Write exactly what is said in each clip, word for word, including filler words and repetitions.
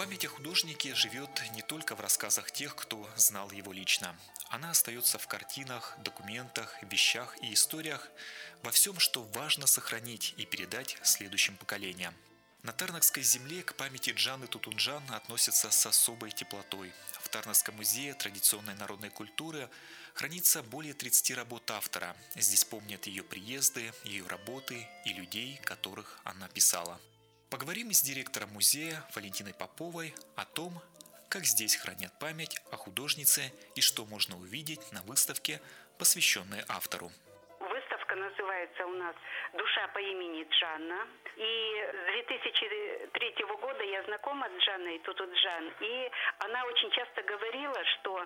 Память о художнике живет не только в рассказах тех, кто знал его лично. Она остается в картинах, документах, вещах и историях, во всем, что важно сохранить и передать следующим поколениям. На Тарнакской земле к памяти Джанны Тутунджан относятся с особой теплотой. В Тарнакском музее традиционной народной культуры хранится более тридцати работ автора. Здесь помнят ее приезды, ее работы и людей, которых она писала. Поговорим с директором музея Валентиной Поповой о том, как здесь хранят память о художнице и что можно увидеть на выставке, посвященной автору. Выставка называется у нас «Душа по имени Джанна». И с две тысячи третьего года я знакома с Джанной Тутунджан. И она очень часто говорила, что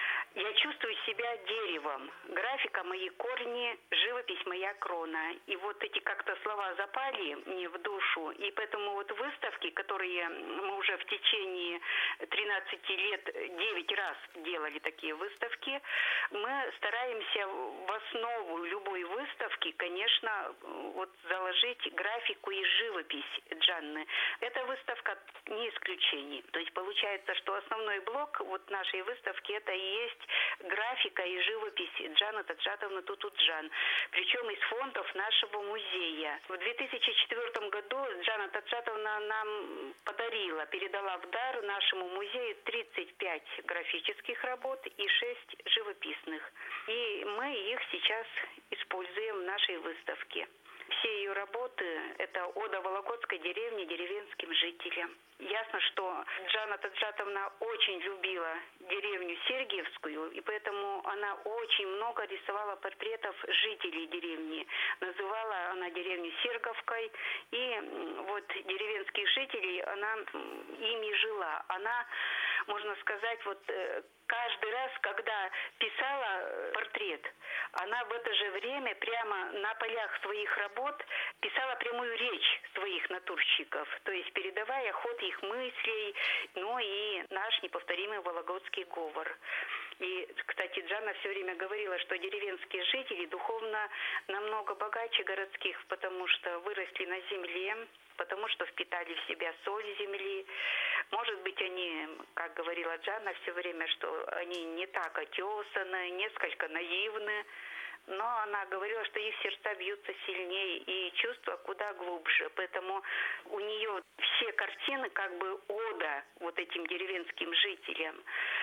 я чувствую себя деревом. Графика — мои корни, живопись — моя крона. И вот эти как-то слова запали мне в душу. И поэтому вот выставки, которые мы уже в течение тринадцати лет девять раз делали такие выставки, мы стараемся в основу любой выставки, конечно, вот заложить графику и живопись Джанны. Эта выставка не исключение. То есть получается, что основной блок вот нашей выставки — это и есть графика и живопись Джанны Таджатовны Тутунджан, причем из фондов нашего музея. В две тысячи четвёртом году Джанна Таджатовна нам подарила, передала в дар нашему музею тридцать пять графических работ и шесть живописных. И мы их сейчас используем в нашей выставке. Все ее работы – это ода Вологодской деревни деревенским жителям. Ясно, что Джанна Таджатовна очень любила деревню Сергиевскую, и поэтому она очень много рисовала портретов жителей деревни. Называла она деревню Серговкой, и вот деревенских жителей она ими жила. Она, можно сказать, вот каждый раз, когда писала портрет, она в это же время прямо на полях своих работ писала прямую речь своих натурщиков, то есть передавая ход их мыслей, ну и наш неповторимый вологодский говор. И, кстати, Джанна все время говорила, что деревенские жители духовно намного богаче городских, потому что выросли на земле, потому что впитали в себя соль земли. Может быть, они, как говорила Джанна все время, что они не так отесаны, несколько наивны, но она говорила, что их сердца бьются сильнее и чувства куда глубже. Поэтому у нее все картины как бы ода вот этим деревенским жителям.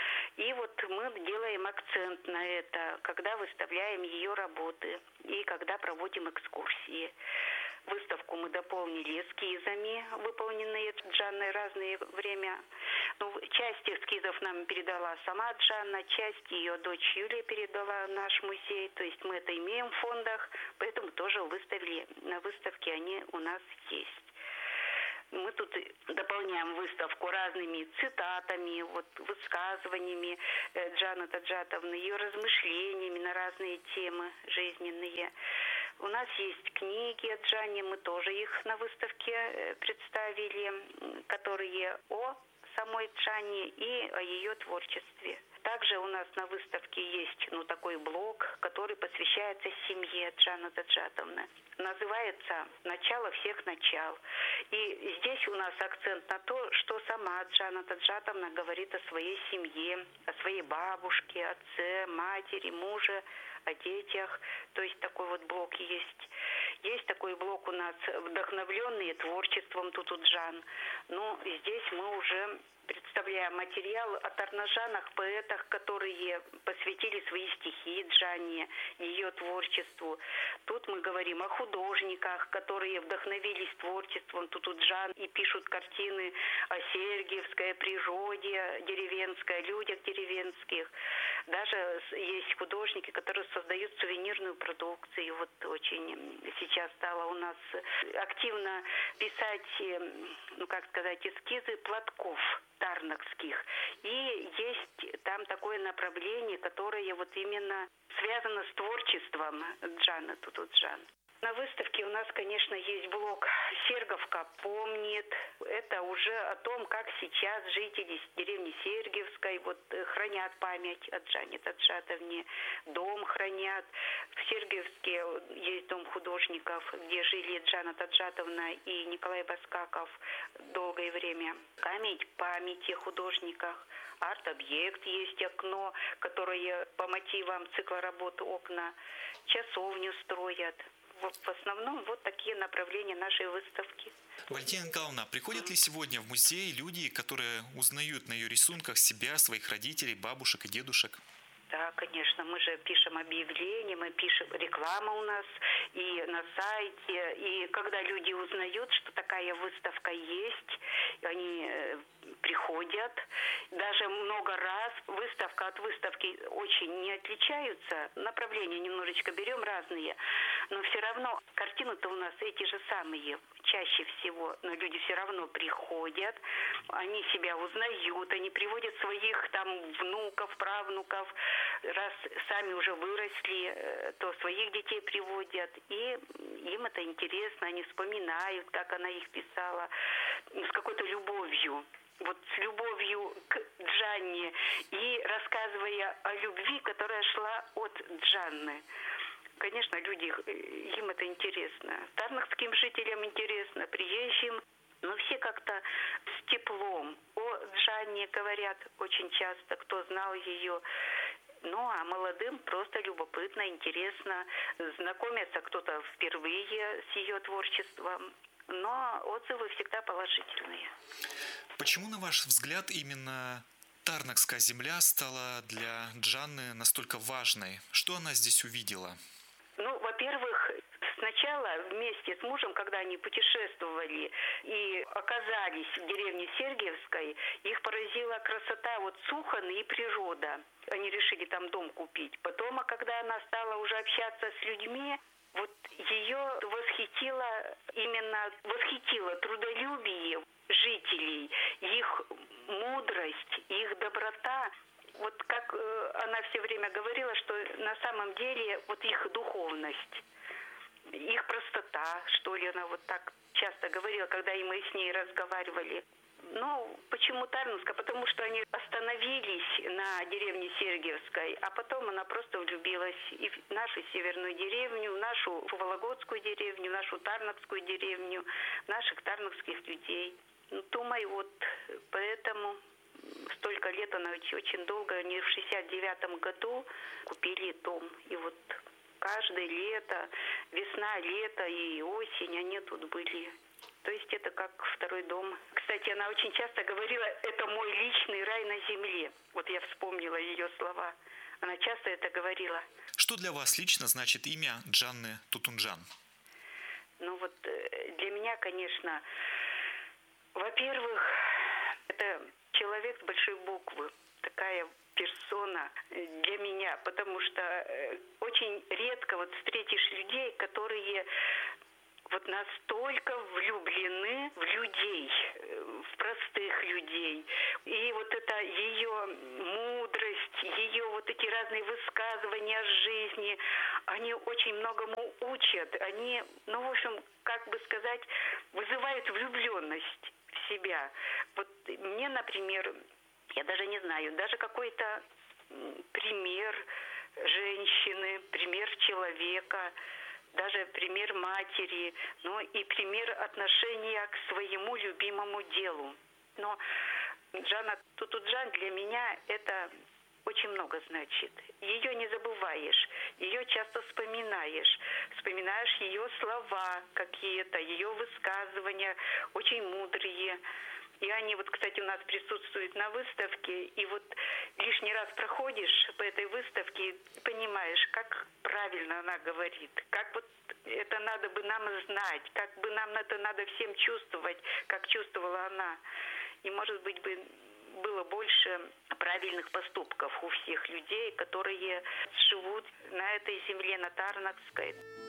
И вот мы делаем акцент на это, когда выставляем ее работы и когда проводим экскурсии. Выставку мы дополнили эскизами, выполненные Джанной разное время. Ну, часть эскизов нам передала сама Джанна, часть ее дочь Юлия передала в наш музей. То есть мы это имеем в фондах, поэтому тоже выставили. На выставке они у нас есть. Мы тут дополняем выставку разными цитатами, вот, высказываниями Джанны Таджатовны, ее размышлениями на разные темы жизненные. У нас есть книги от Джанни, мы тоже их на выставке представили, которые о самой Джанне и о ее творчестве. Также у нас на выставке есть ну, такой блок, который посвящается семье Джанны Таджатовны. Называется «Начало всех начал». И здесь у нас акцент на то, что сама Джанна Таджатовна говорит о своей семье, о своей бабушке, отце, матери, муже, о детях. То есть такой вот блок есть. Есть такой блок у нас «Вдохновленные творчеством Тутунджан». Но здесь мы уже представляем материал о тарнажанах, поэтах, которые посвятили свои стихи Джанне, ее творчеству. Тут мы говорим о художниках, которые вдохновились творчеством Тутунджан и пишут картины о Сергиевской, о природе деревенской, о людях деревенских. Даже есть художники, которые создают сувенирную продукцию. Вот очень сейчас стало у нас активно писать, ну как сказать, эскизы платков тарнакских. И есть там такое направление, которое вот именно связано с творчеством Джанны Тутунджан. На выставке у нас, конечно, есть блок «Серговка помнит». Это уже о том, как сейчас жители деревни Сергиевской вот хранят память о Джане Таджатовне, дом хранят. В Сергиевске есть дом художников, где жили Джана Таджатовна и Николай Баскаков долгое время. Камень памяти о художниках. Арт-объект есть окно, которое по мотивам цикла работ «Окна». Часовню строят. В основном вот такие направления нашей выставки. Валентина Николаевна, приходят ли сегодня в музей люди, которые узнают на ее рисунках себя, своих родителей, бабушек и дедушек? Да, конечно, мы же пишем объявления, мы пишем, реклама у нас и на сайте. И когда люди узнают, что такая выставка есть, они приходят. Даже много раз выставка от выставки очень не отличаются. Направления немножечко берем разные, но все равно картины-то у нас эти же самые. Чаще всего, но люди все равно приходят, они себя узнают, они приводят своих там внуков, правнуков, раз сами уже выросли, то своих детей приводят, и им это интересно, они вспоминают, как она их писала, с какой-то любовью. Вот с любовью к Джанне и рассказывая о любви, которая шла от Джанны. Конечно, люди, им это интересно. Тарнахским жителям интересно, приезжим, но все как-то с теплом. О Джанне говорят очень часто, кто знал ее. Ну, а молодым просто любопытно, интересно. Знакомятся кто-то впервые с ее творчеством. Но отзывы всегда положительные. Почему, на ваш взгляд, именно Тарнахская земля стала для Джанны настолько важной? Что она здесь увидела? Ну, во-первых, сначала вместе с мужем, когда они путешествовали и оказались в деревне Сергиевской, их поразила красота вот Суханы и природа. Они решили там дом купить. Потом, а когда она стала уже общаться с людьми, вот ее восхитило, именно восхитило трудолюбие жителей, их мудрость, их доброта. Вот как э, она все время говорила, что на самом деле вот их духовность, их простота, что ли, она вот так часто говорила, когда и мы с ней разговаривали. Ну, почему Тарновска? Потому что они остановились на деревне Сергиевской, а потом она просто влюбилась и в нашу северную деревню, в нашу Вологодскую деревню, в нашу Тарновскую деревню, наших тарновских людей. Ну, думаю, вот поэтому столько лет, она очень долго, они в шестьдесят девятом году купили дом. И вот каждое лето, весна, лето и осень они тут были. То есть это как второй дом. Кстати, она очень часто говорила, это мой личный рай на земле. Вот я вспомнила ее слова. Она часто это говорила. Что для вас лично значит имя Джанны Тутунджан? Ну вот для меня, конечно, во-первых, это человек с большой буквы. Такая персона для меня. Потому что очень редко вот встретишь людей, которые вот настолько влюблены в людей, в простых людей. И вот это ее мудрость, ее вот эти разные высказывания о жизни, они очень многому учат. Они, ну, в общем, как бы сказать, вызывают влюбленность в себя. Вот мне, например, я даже не знаю, даже какой-то пример женщины, пример человека, даже пример матери, ну и пример отношения к своему любимому делу. Но Джана Тутунджан для меня это очень много значит. Ее не забываешь, ее часто вспоминаешь. Вспоминаешь ее слова какие-то, ее высказывания, очень мудрые. И они вот, кстати, у нас присутствуют на выставке, и вот лишний раз проходишь по этой выставке и понимаешь, как правильно она говорит, как вот это надо бы нам знать, как бы нам это надо всем чувствовать, как чувствовала она. И, может быть, бы было больше правильных поступков у всех людей, которые живут на этой земле, на Тарнахской.